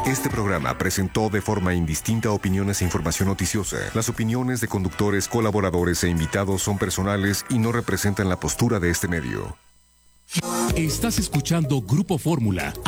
Este programa presentó de forma indistinta opiniones e información noticiosa. Las opiniones de conductores, colaboradores e invitados son personales y no representan la postura de este medio. Estás escuchando Grupo Fórmula.